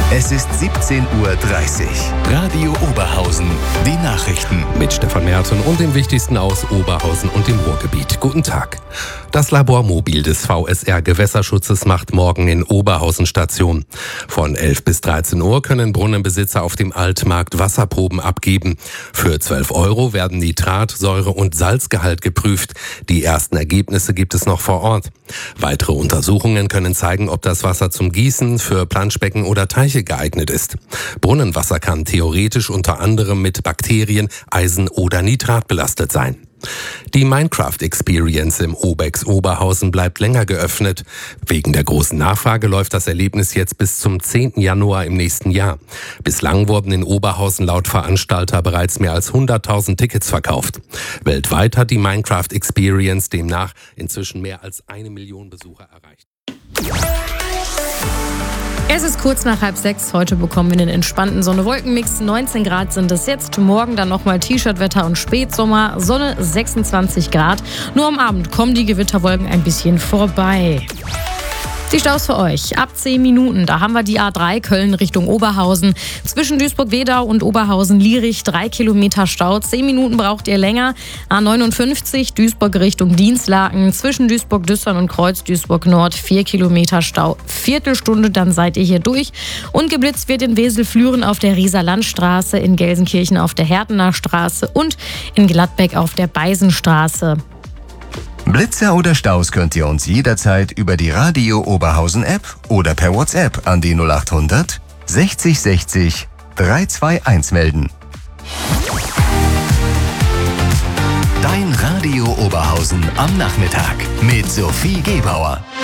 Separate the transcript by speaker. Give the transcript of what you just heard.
Speaker 1: Es ist 17:30 Uhr. Radio Oberhausen. Die Nachrichten.
Speaker 2: Mit Stefan Merten und dem Wichtigsten aus Oberhausen und dem Ruhrgebiet. Guten Tag. Das Labormobil des VSR Gewässerschutzes macht morgen in Oberhausen Station. Von 11 bis 13 Uhr können Brunnenbesitzer auf dem Altmarkt Wasserproben abgeben. Für 12 € werden Nitrat, Säure und Salzgehalt geprüft. Die ersten Ergebnisse gibt es noch vor Ort. Weitere Untersuchungen können zeigen, ob das Wasser zum Gießen, für Planschbecken oder Teiche geeignet ist. Brunnenwasser kann theoretisch unter anderem mit Bakterien, Eisen oder Nitrat belastet sein. Die Minecraft Experience im Obex Oberhausen bleibt länger geöffnet. Wegen der großen Nachfrage läuft das Erlebnis jetzt bis zum 10. Januar im nächsten Jahr. Bislang wurden in Oberhausen laut Veranstalter bereits mehr als 100.000 Tickets verkauft. Weltweit hat die Minecraft Experience demnach inzwischen mehr als 1 Million Besucher erreicht.
Speaker 3: Es ist kurz nach 5:30. Heute bekommen wir einen entspannten Sonne-Wolken-Mix. 19 Grad sind es jetzt. Morgen dann nochmal T-Shirt-Wetter und Spätsommer. Sonne 26 Grad. Nur am Abend kommen die Gewitterwolken ein bisschen vorbei. Die Staus für euch. Ab 10 Minuten, da haben wir die A3 Köln Richtung Oberhausen. Zwischen Duisburg-Wedau und Oberhausen-Lierich 3 Kilometer Stau. 10 Minuten braucht ihr länger. A59 Duisburg Richtung Dinslaken. Zwischen Duisburg-Düssern und Kreuz Duisburg-Nord 4 Kilometer Stau. Viertelstunde, dann seid ihr hier durch. Und geblitzt wird in Wesel-Flüren auf der Rieser Landstraße, in Gelsenkirchen auf der Hertener Straße und in Gladbeck auf der Beisenstraße.
Speaker 1: Blitzer oder Staus könnt ihr uns jederzeit über die Radio Oberhausen App oder per WhatsApp an die 0800 60 60 321 melden. Dein Radio Oberhausen am Nachmittag mit Sophie Gebauer.